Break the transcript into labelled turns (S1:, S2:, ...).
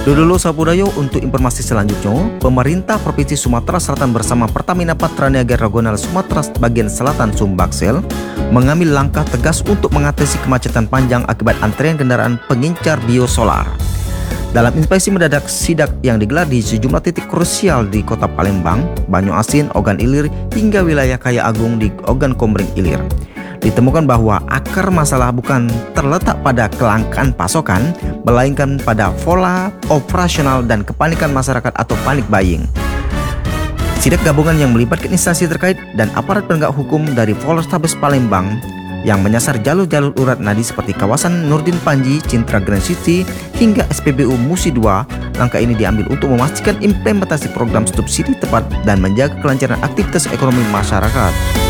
S1: Dodolo Sapudayo. Untuk informasi selanjutnya, pemerintah Provinsi Sumatera Selatan bersama Pertamina Patraniaga Regional Sumatera Bagian Selatan Sumbaksel mengambil langkah tegas untuk mengatasi kemacetan panjang akibat antrean kendaraan pengincar biosolar. Dalam inspeksi mendadak sidak yang digelar di sejumlah titik krusial di Kota Palembang, Banyu-Asin, Ogan Ilir, hingga wilayah Kaya Agung di Ogan Komering Ilir, ditemukan bahwa akar masalah bukan terletak pada kelangkaan pasokan, melainkan pada pola operasional dan kepanikan masyarakat atau panik buying. Sidak gabungan yang melibatkan instansi terkait dan aparat penegak hukum dari Polrestabes Palembang yang menyasar jalur-jalur urat nadi seperti kawasan Nurdin Panji, Cintra Grand City, hingga SPBU Musi 2. Langkah ini diambil untuk memastikan implementasi program subsidi tepat dan menjaga kelancaran aktivitas ekonomi masyarakat.